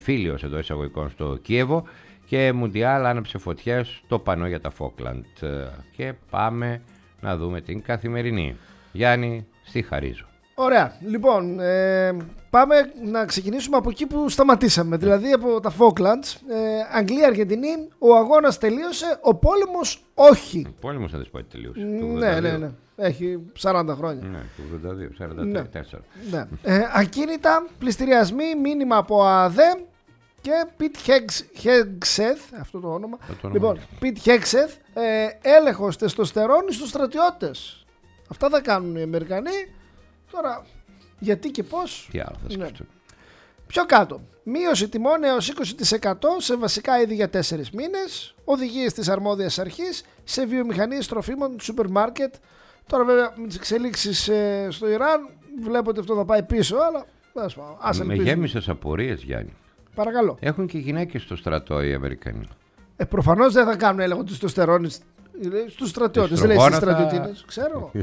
φίλιος εντός εισαγωγικών στο Κίεβο και Μουντιάλ άναψε φωτιές στο πανό για τα Φόκλαντ. Και πάμε να δούμε την καθημερινή. Γιάννη, στη χαρίζω. Ωραία, λοιπόν, πάμε να ξεκινήσουμε από εκεί που σταματήσαμε, δηλαδή από τα Falklands. Αγγλία-Αργεντινή, ο αγώνας τελείωσε, ο πόλεμος όχι. Ο πόλεμος θα δεις πότε τελείωσε. Ναι, έχει 40 χρόνια. Ναι, το 82, 44. Ναι. Ακίνητα, πληστηριασμοί, μήνυμα από ΑΔΕ και Πιτ Χέγξεθ, αυτό το όνομα. Λοιπόν, Πιτ Χέγξεθ, έλεγχος τεστοστερόνης στους στρατιώτες. Αυτά θα κάνουν οι Αμερικανοί. Τώρα, γιατί και πώς. Τι άλλο θα σκεφτούν. Πιο κάτω. Μείωση τιμών έως 20% σε βασικά είδη για 4 μήνες. Οδηγίες της αρμόδιας αρχής σε βιομηχανίες τροφίμων, σούπερ μάρκετ. Τώρα, βέβαια, με τις εξελίξεις στο Ιράν, βλέπω ότι αυτό θα πάει πίσω, αλλά ας ελπίζουμε. Με γέμισες απορίες, Γιάννη. Παρακαλώ. Έχουν και γυναίκες στο στρατό οι Αμερικανοί. Προφανώς δεν θα κάνουν έλεγχο της τεστοστερόνης στους στρατιώτες, δεν λέει στις στρατιωτίνες. Ξέρω.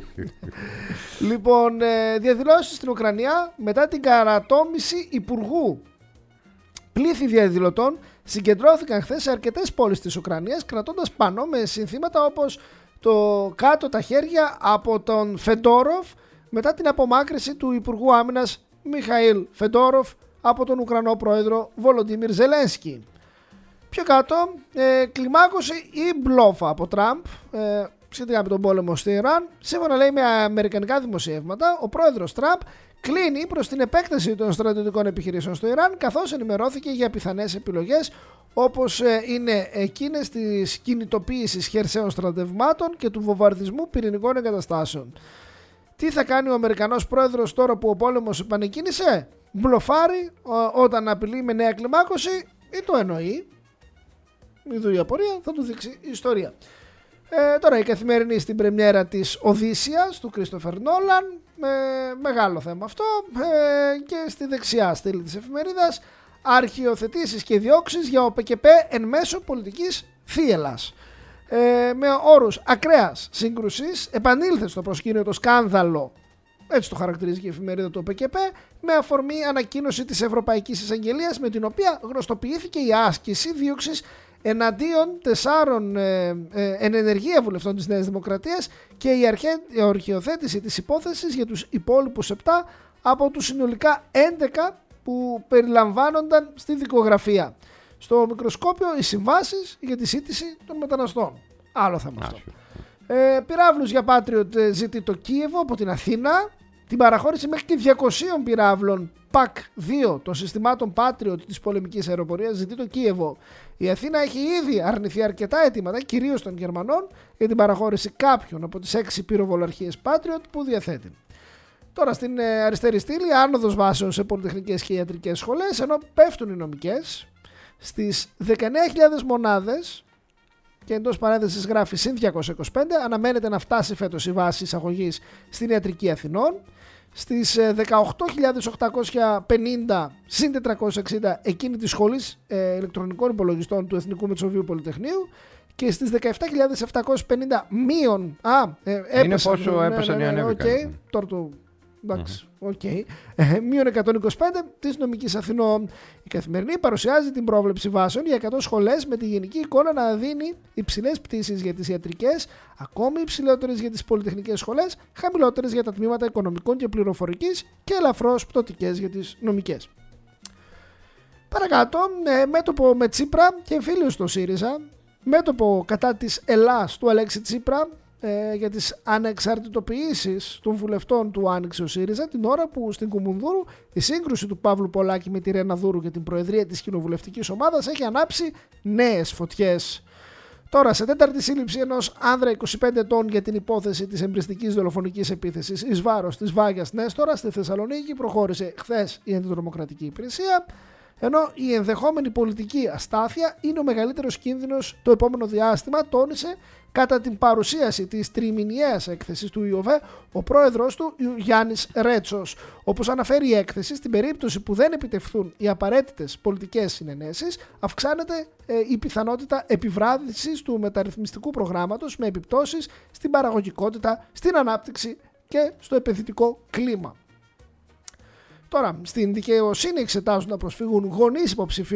Λοιπόν, διαδηλώσεις στην Ουκρανία μετά την καρατόμηση υπουργού. Πλήθη διαδηλωτών συγκεντρώθηκαν χθες σε αρκετές πόλεις της Ουκρανίας, κρατώντας πανό με συνθήματα όπως το κάτω τα χέρια από τον Φεντόροφ, μετά την απομάκρυση του Υπουργού Άμυνας Μιχαήλ Φεντόροφ από τον Ουκρανό πρόεδρο Βολοντίμιρ Ζελένσκι. Πιο κάτω, κλιμάκωση ή μπλόφα από Τραμπ σχετικά με τον πόλεμο στο Ιράν. Σύμφωνα, λέει, με αμερικανικά δημοσιεύματα, ο πρόεδρος Τραμπ κλείνει προς την επέκταση των στρατιωτικών επιχειρήσεων στο Ιράν, καθώς ενημερώθηκε για πιθανές επιλογές όπως είναι εκείνες της κινητοποίησης χερσαίων στρατευμάτων και του βομβαρδισμού πυρηνικών εγκαταστάσεων. Τι θα κάνει ο Αμερικανός πρόεδρος τώρα που ο πόλεμος επανεκκίνησε? Μπλοφάρει όταν απειλεί με νέα κλιμάκωση ή το εννοεί? Είδου η απορία, θα του δείξει η ιστορία. Τώρα η καθημερινή στην πρεμιέρα της Οδύσσιας του Κρίστοφερ Νόλαν, μεγάλο θέμα αυτό, και στη δεξιά στήλη της εφημερίδας, αρχιοθετήσεις και διώξεις για ΟΠΚΠ εν μέσω πολιτικής θύελλας. Με όρους ακραίας σύγκρουσης επανήλθε στο προσκήνιο το σκάνδαλο, έτσι το χαρακτηρίζει και η εφημερίδα του ΟΠΚΠ, με αφορμή ανακοίνωση της Ευρωπαϊκής Εισαγγελίας με την οποία γνωστοποιήθηκε η άσκηση δίωξης εναντίον 4 εν ενεργεία βουλευτών της Νέας Δημοκρατίας και η αρχιοθέτηση της υπόθεσης για τους υπόλοιπους 7 από τους συνολικά 11 που περιλαμβάνονταν στη δικογραφία. Στο μικροσκόπιο οι συμβάσεις για τη σύντηση των μεταναστών. Άλλο θέμα αυτό. Πυράβλους για Patriot ζητεί το Κίεβο από την Αθήνα. Την παραχώρηση μέχρι και 200 πυράβλων ΠΑΚ-2 των συστημάτων Patriot της πολεμικής αεροπορίας ζητεί το Κίεβο. Η Αθήνα έχει ήδη αρνηθεί αρκετά αιτήματα, κυρίως των Γερμανών, για την παραχώρηση κάποιων από τις 6 πυροβολαρχίες Patriot που διαθέτει. Τώρα στην αριστερή στήλη, άνοδος βάσεων σε πολυτεχνικές και ιατρικές σχολές, ενώ πέφτουν οι νομικές στις 19.000 μονάδες. Και εντός παρένθεσης γράφει συν 225, αναμένεται να φτάσει φέτος η βάση εισαγωγής στην ιατρική Αθηνών. Στις 18.850 συν 460 εκείνη της σχολής ηλεκτρονικών υπολογιστών του Εθνικού Μετσοβίου Πολυτεχνείου. Και στις 17.750 μείον. Έπεσαν. Είναι πόσο έπεσαν οι ανέβηκαν. Τώρα το. Εντάξει, μείον 125 της νομικής Αθηνών. Η Καθημερινή παρουσιάζει την πρόβλεψη βάσεων για 100 σχολές με τη γενική εικόνα να δίνει υψηλές πτήσεις για τις ιατρικές, ακόμη υψηλότερες για τις πολυτεχνικές σχολές, χαμηλότερες για τα τμήματα οικονομικών και πληροφορικής και ελαφρώς πτωτικές για τις νομικές. Παρακάτω, μέτωπο με Τσίπρα και εμφύλιο στο ΣΥΡΙΖΑ, μέτωπο κατά της Ελλάς του Αλέξη Τσίπρα, για τις ανεξαρτητοποιήσεις των βουλευτών του άνοιξε ο ΣΥΡΙΖΑ την ώρα που στην Κουμουνδούρου η σύγκρουση του Παύλου Πολάκη με τη Ρένα Δούρου για την προεδρία της κοινοβουλευτικής ομάδας έχει ανάψει νέες φωτιές. Τώρα, σε τέταρτη σύλληψη ενός άνδρα 25 ετών για την υπόθεση της εμπριστικής δολοφονικής επίθεσης εις βάρος της Βάγιας Νέστορα στη Θεσσαλονίκη προχώρησε χθες η Αντιτρομοκρατική Υπηρεσία, ενώ η ενδεχόμενη πολιτική αστάθεια είναι ο μεγαλύτερος κίνδυνος το επόμενο διάστημα, τόνισε κατά την παρουσίαση της τριμηνιαίας έκθεσης του ΙΟΒΕ ο πρόεδρος του Γιάννης Ρέτσος. Όπως αναφέρει η έκθεση, στην περίπτωση που δεν επιτευχθούν οι απαραίτητες πολιτικές συνενέσεις, αυξάνεται η πιθανότητα επιβράδυσης του μεταρρυθμιστικού προγράμματος με επιπτώσεις στην παραγωγικότητα, στην ανάπτυξη και στο επενδυτικό κλίμα. Τώρα, στην δικαιοσύνη εξετάζουν να προσφύγουν γονείς υποψηφίων